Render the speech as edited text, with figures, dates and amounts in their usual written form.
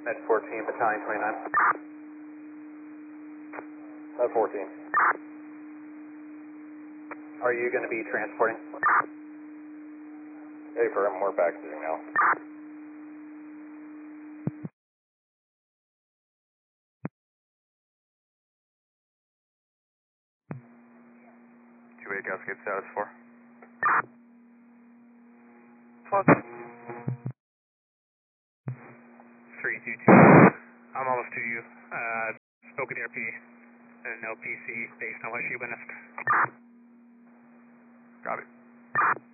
Med 14, Battalion 29. Med 14. Are you going to be transporting? Hey, for him, we're backseating now. Two-way Cascade status 4. Plus. 322. I'm almost to you. Spoke with the RP and LPC based on what she witnessed. Got it.